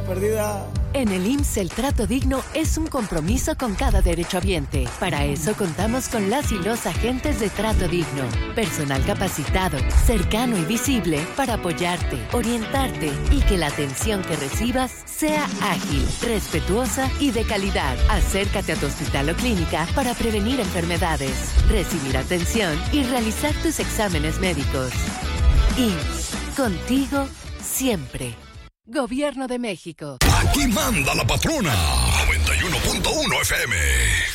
perdida. En el IMSS, el trato digno es un compromiso con cada derechohabiente. Para eso contamos con las y los agentes de trato digno. Personal capacitado, cercano y visible para apoyarte, orientarte y que la atención que recibas sea ágil, respetuosa y de calidad. Acércate a tu hospital o clínica para prevenir enfermedades, recibir atención y realizar tus exámenes médicos. IMSS, contigo siempre. Gobierno de México. Aquí manda la patrona. 91.1 FM.